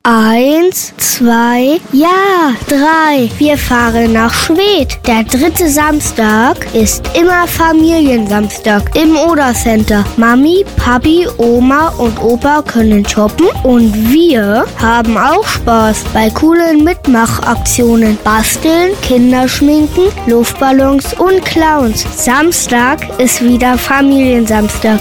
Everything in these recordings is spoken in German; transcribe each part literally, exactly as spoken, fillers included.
Eins, zwei, ja, drei. Wir fahren nach Schwedt. Der dritte Samstag ist immer Familiensamstag im Oder-Center. Mami, Papi, Oma und Opa können shoppen und wir haben auch Spaß bei coolen Mitmachaktionen. Basteln, Kinderschminken, Luftballons und Clowns. Samstag ist wieder Familiensamstag.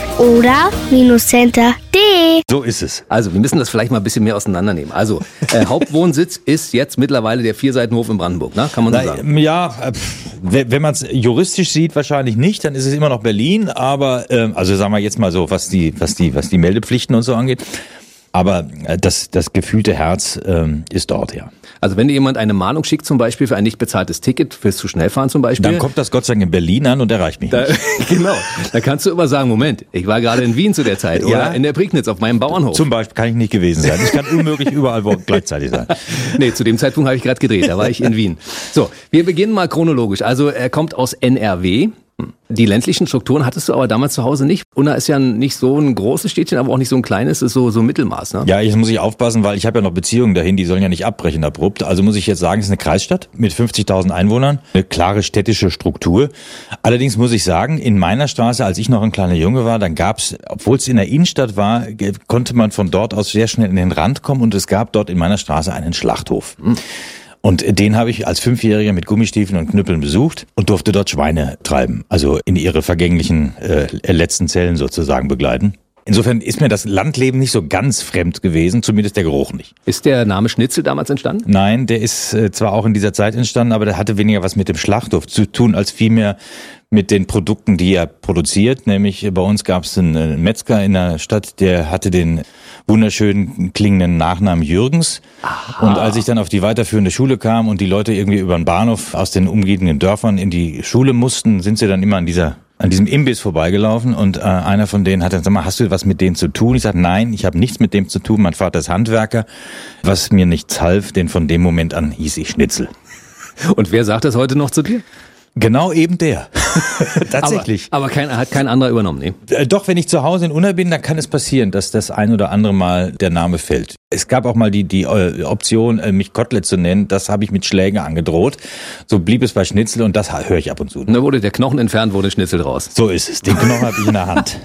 Oder-Center punkt de. So ist es. Also, wir müssen das vielleicht mal ein bisschen mehr auseinandernehmen. Also, äh, Hauptwohnsitz ist jetzt mittlerweile der Vierseitenhof in Brandenburg, ne? Kann man so Na, sagen. Ja, äh, wenn man es juristisch sieht, wahrscheinlich nicht, dann ist es immer noch Berlin, aber, äh, also sagen wir jetzt mal so, was die, was die, was die Meldepflichten und so angeht. Aber äh, das, das gefühlte Herz ähm, ist dort, ja. Also wenn dir jemand eine Mahnung schickt, zum Beispiel für ein nicht bezahltes Ticket, fürs zu schnell fahren zum Beispiel. Dann kommt das Gott sei Dank in Berlin an und erreicht mich da, nicht. Genau, da kannst du immer sagen, Moment, ich war gerade in Wien zu der Zeit oder Ja. in der Prignitz auf meinem Bauernhof. Zum Beispiel kann ich nicht gewesen sein. Ich kann unmöglich überall wo gleichzeitig sein. Nee, zu dem Zeitpunkt habe ich gerade gedreht, da war ich in Wien. So, wir beginnen mal chronologisch. Also er kommt aus N R W. Die ländlichen Strukturen hattest du aber damals zu Hause nicht. Unna ist ja nicht so ein großes Städtchen, aber auch nicht so ein kleines, ist so so Mittelmaß, ne? Ja, jetzt muss ich aufpassen, weil ich habe ja noch Beziehungen dahin, die sollen ja nicht abbrechen abrupt. Also muss ich jetzt sagen, es ist eine Kreisstadt mit fünfzigtausend Einwohnern, eine klare städtische Struktur. Allerdings muss ich sagen, in meiner Straße, als ich noch ein kleiner Junge war, dann gab's, obwohl es in der Innenstadt war, konnte man von dort aus sehr schnell in den Rand kommen und es gab dort in meiner Straße einen Schlachthof. Mhm. Und den habe ich als Fünfjähriger mit Gummistiefeln und Knüppeln besucht und durfte dort Schweine treiben, also in ihre vergänglichen äh, letzten Zellen sozusagen begleiten. Insofern ist mir das Landleben nicht so ganz fremd gewesen, zumindest der Geruch nicht. Ist der Name Schnitzel damals entstanden? Nein, der ist äh, zwar auch in dieser Zeit entstanden, aber der hatte weniger was mit dem Schlachthof zu tun, als vielmehr mit den Produkten, die er produziert. Nämlich bei uns gab es einen Metzger in der Stadt, der hatte den wunderschön klingenden Nachnamen Jürgens. Aha. Und als ich dann auf die weiterführende Schule kam und die Leute irgendwie über den Bahnhof aus den umliegenden Dörfern in die Schule mussten, sind sie dann immer an dieser an diesem Imbiss vorbeigelaufen und äh, einer von denen hat dann gesagt, hast du was mit denen zu tun? Ich sagte, nein, ich habe nichts mit dem zu tun. Mein Vater ist Handwerker. Was mir nichts half, denn von dem Moment an hieß ich Schnitzel. Und wer sagt das heute noch zu dir? Genau eben der. Tatsächlich. Aber, aber kein, hat kein anderer übernommen, ne? Äh, doch, wenn ich zu Hause in Unna bin, dann kann es passieren, dass das ein oder andere Mal der Name fällt. Es gab auch mal die, die äh, Option, äh, mich Kotelett zu nennen. Das habe ich mit Schlägen angedroht. So blieb es bei Schnitzel und das höre ich ab und zu. Und da wurde der Knochen entfernt, wurde Schnitzel draus. So ist es. Den Knochen habe ich in der Hand.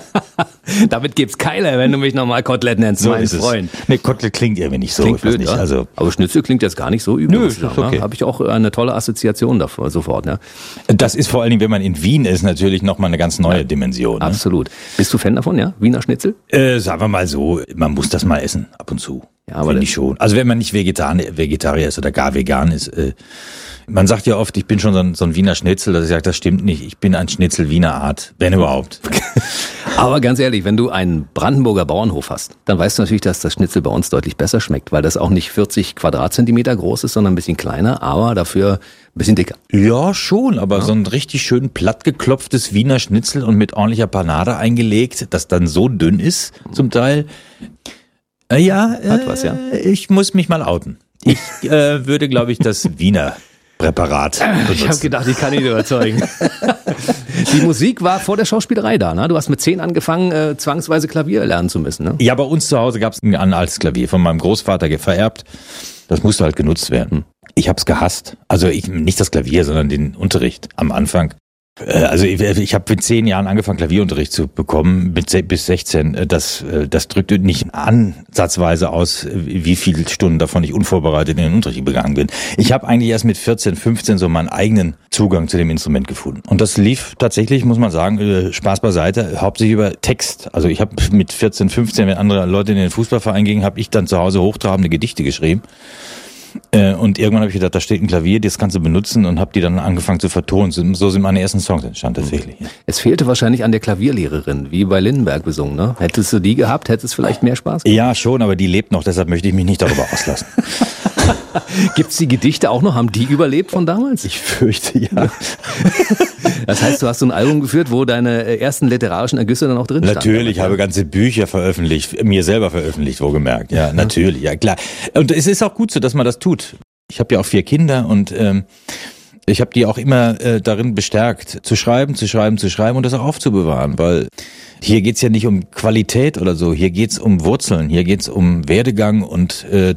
Damit gibt's Keiler, wenn du mich nochmal Kotelett nennst, so mein ist Freund. Es. Nee, Kotelett klingt irgendwie nicht so. Klingt blöd, nicht. Ja? Also aber Schnitzel klingt jetzt gar nicht so übel. Nö, ist okay. Habe ich auch eine tolle Assoziation davor, sofort. Ne? Das ist vor allen Dingen, wenn man in Wien ist, natürlich nochmal eine ganz neue ja, Dimension. Ne? Absolut. Bist du Fan davon, ja? Wiener Schnitzel? Äh, sagen wir mal so, man muss das mal essen, ab und zu. Ja, aber finde ich schon. Also wenn man nicht Vegetarier, Vegetarier ist oder gar vegan ist, äh, man sagt ja oft, ich bin schon so ein, so ein Wiener Schnitzel, dass ich sage, das stimmt nicht, ich bin ein Schnitzel Wiener Art, wenn überhaupt. Aber ganz ehrlich, wenn du einen Brandenburger Bauernhof hast, dann weißt du natürlich, dass das Schnitzel bei uns deutlich besser schmeckt, weil das auch nicht vierzig Quadratzentimeter groß ist, sondern ein bisschen kleiner, aber dafür ein bisschen dicker. Ja, schon, aber ja. So ein richtig schön plattgeklopftes Wiener Schnitzel und mit ordentlicher Panade eingelegt, das dann so dünn ist zum Teil. Äh, ja, äh, Hat was, ja, ich muss mich mal outen. Ich äh, würde, glaube ich, das Wiener Präparat benutzen. Ich habe gedacht, ich kann ihn überzeugen. Die Musik war vor der Schauspielerei da, ne? Du hast mit zehn angefangen, äh, zwangsweise Klavier lernen zu müssen, ne? Ja, bei uns zu Hause gab es ein altes Klavier von meinem Großvater vererbt. Das musste halt genutzt werden. Ich habe es gehasst. Also ich, nicht das Klavier, sondern den Unterricht am Anfang. Also ich, ich habe mit zehn Jahren angefangen, Klavierunterricht zu bekommen, mit bis sechzehn. Das, das drückte nicht ansatzweise aus, wie viele Stunden davon ich unvorbereitet in den Unterricht gegangen bin. Ich habe eigentlich erst mit vierzehn, fünfzehn so meinen eigenen Zugang zu dem Instrument gefunden. Und das lief tatsächlich, muss man sagen, Spaß beiseite, hauptsächlich über Text. Also ich habe mit vierzehn, fünfzehn, wenn andere Leute in den Fußballverein gingen, habe ich dann zu Hause hochtrabende Gedichte geschrieben. Und irgendwann habe ich gedacht, da steht ein Klavier, das kannst du benutzen und habe die dann angefangen zu vertonen. So sind meine ersten Songs entstanden tatsächlich. Es fehlte wahrscheinlich an der Klavierlehrerin, wie bei Lindenberg besungen, ne? Hättest du die gehabt, hättest du vielleicht mehr Spaß gehabt? Ja, schon, aber die lebt noch, deshalb möchte ich mich nicht darüber auslassen. Gibt's die Gedichte auch noch? Haben die überlebt von damals? Ich fürchte, ja. Das heißt, du hast so ein Album geführt, wo deine ersten literarischen Ergüsse dann auch drin standen? Natürlich, ich habe ganze Bücher veröffentlicht, mir selber veröffentlicht, wohlgemerkt. Ja, natürlich, ja klar. Und es ist auch gut so, dass man das tut. Ich habe ja auch vier Kinder und ähm, ich habe die auch immer äh, darin bestärkt, zu schreiben, zu schreiben, zu schreiben und das auch aufzubewahren, weil hier geht's ja nicht um Qualität oder so, hier geht's um Wurzeln, hier geht's um Werdegang und äh,